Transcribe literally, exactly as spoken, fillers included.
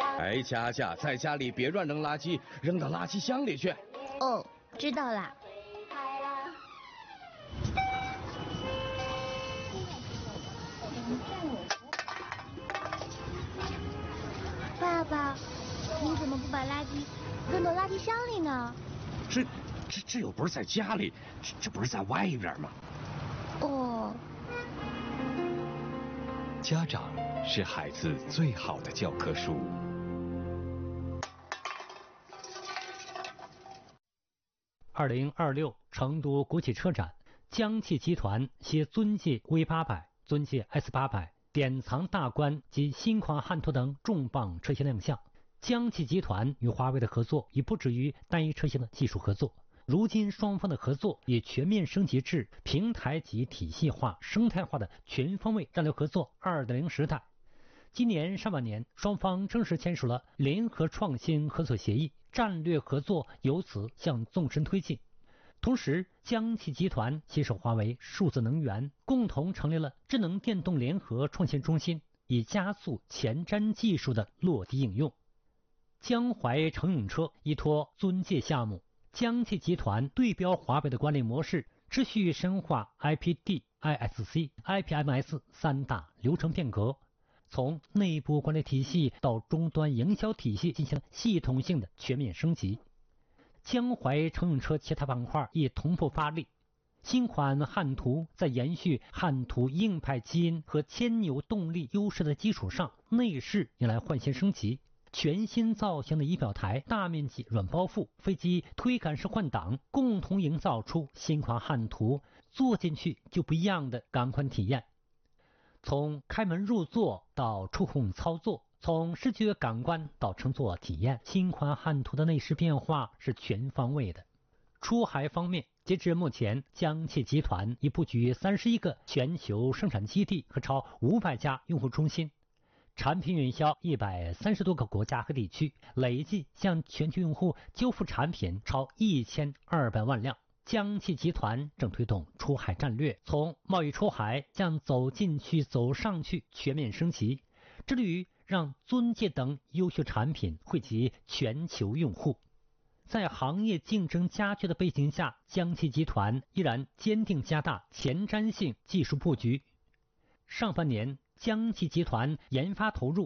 哎，佳佳，在家里别乱扔垃圾，扔到垃圾箱里去。 哦，知道了。爸爸，你怎么不把垃圾扔到垃圾箱里呢？ 这、这、这又不是在家里，这、这不是在外边吗？ 哦。 家长是孩子最好的教科书。 二零二六成都国际车展，江汽集团携尊界 V 八百、尊界 S 八百、典藏大观及新款汉途等重磅车型亮相。江汽集团与华为的合作已不止于单一车型的技术合作，如今双方的合作已全面升级至平台级体系化、生态化的全方位战略合作 二点零 时代。今年上半年，双方正式签署了联合创新合作协议，战略合作由此向纵深推进。同时，江汽集团携手华为数字能源，共同成立了智能电动联合创新中心，以加速前瞻技术的落地应用。江淮乘用车依托尊界项目，江汽集团对标华为的管理模式，持续深化 I P D、I S C、I P M S 三大流程变革，从内部管理体系到终端营销体系进行了系统性的全面升级。江淮乘用车其他板块亦同步发力。新款汉途在延续汉途硬派基因和牵扭动力优势的基础上，内饰迎来换新升级。全新造型的仪表台、大面积软包覆、飞机推杆式换挡，共同营造出新款汉途坐进去就不一样的感官体验。从开门入座到触控操作，从视觉感官到乘坐体验，新款汉途的内饰变化是全方位的。出海方面，截至目前，江汽集团已布局三十一个全球生产基地和超五百家用户中心，产品运销一百三十多个国家和地区，累计向全球用户交付产品超一千二百万辆。江汽集团正推动出海战略，从贸易出海向走进去、走上去全面升级，致力于让尊界等优秀产品惠及全球用户。在行业竞争加剧的背景下，江汽集团依然坚定加大前瞻性技术布局。上半年，江汽集团研发投入